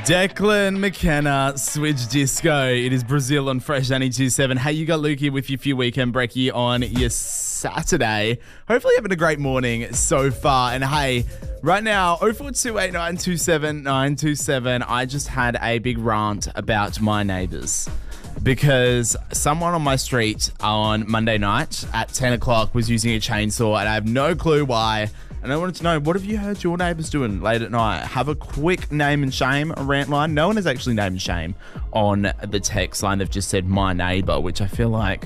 Declan McKenna, Switch Disco. It is Brazil on Fresh 92.7. Hey, you got Luke here with your few weekend brekkie on your Saturday. Hopefully having a great morning so far. And hey, right now, 0428927927, I just had a big rant about my neighbours. Because someone on my street on Monday night at 10 o'clock was using a chainsaw and I have no clue why. And I wanted to know, what have you heard your neighbours doing late at night? Have a quick name and shame rant line. No one has actually named and shame on the text line. They've just said my neighbour, which I feel like...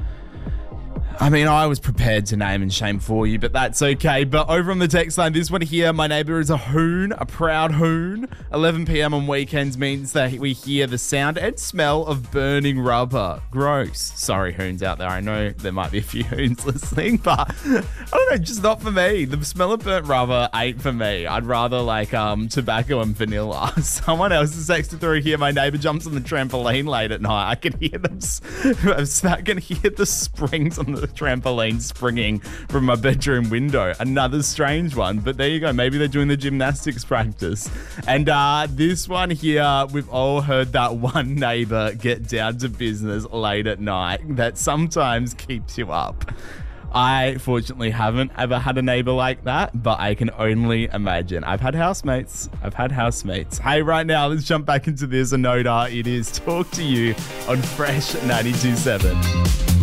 I was prepared to name and shame for you, but that's okay. But over on the text line, this one here, my neighbour is a hoon, a proud hoon. 11 p.m. on weekends means that we hear the sound and smell of burning rubber. Gross. Sorry, hoons out there. I know there might be a few hoons listening, but I don't know, just not for me. The smell of burnt rubber ain't for me. I'd rather like tobacco and vanilla. Someone else is texted through here. My neighbour jumps on the trampoline late at night. I can hear them. I can hear the springs on the trampoline springing from my bedroom window. Another strange one, but there you go. Maybe they're doing the gymnastics practice. And this one here, we've all heard that one neighbor get down to business late at night that sometimes keeps you up. I fortunately haven't ever had a neighbor like that, but I can only imagine. I've had housemates. Hey, right now, let's jump back into this. Anoda, it is Talk to You on Fresh 92.7.